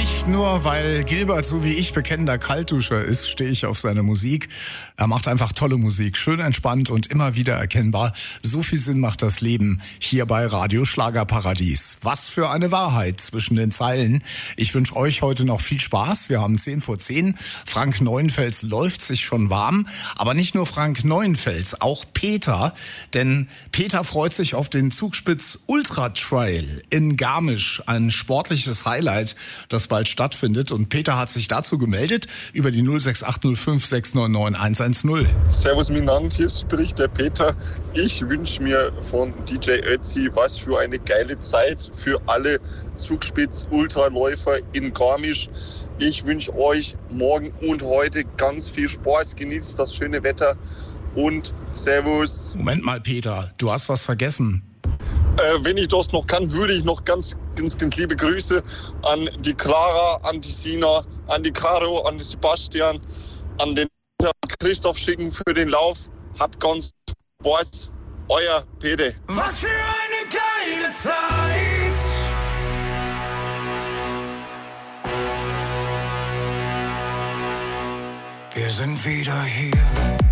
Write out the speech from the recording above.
Nicht nur, weil Gilbert so wie ich bekennender Kaltduscher ist, stehe ich auf seine Musik. Er macht einfach tolle Musik, schön entspannt und immer wieder erkennbar. So viel Sinn macht das Leben hier bei Radio Schlagerparadies. Was für eine Wahrheit zwischen den Zeilen. Ich wünsche euch heute noch viel Spaß. Wir haben 10:10. Frank Neuenfels läuft sich schon warm. Aber nicht nur Frank Neuenfels, auch Peter. Denn Peter freut sich auf den Zugspitz Ultra Trail in Garmisch. Ein sportliches Highlight, das bald stattfindet. Und Peter hat sich dazu gemeldet über die 06805 699 110. Servus miteinander, hier spricht der Peter. Ich wünsche mir von DJ Ötzi was für eine geile Zeit für alle Zugspitz-Ultraläufer in Garmisch. Ich wünsche euch morgen und heute ganz viel Spaß, genießt das schöne Wetter und Servus. Moment mal, Peter, du hast was vergessen. Wenn ich das noch kann, würde ich noch ganz liebe Grüße an die Clara, an die Sina, an die Caro, an den Sebastian, an den Christoph schicken für den Lauf. Habt ganz Spaß. Euer Pede. Was für eine geile Zeit! Wir sind wieder hier.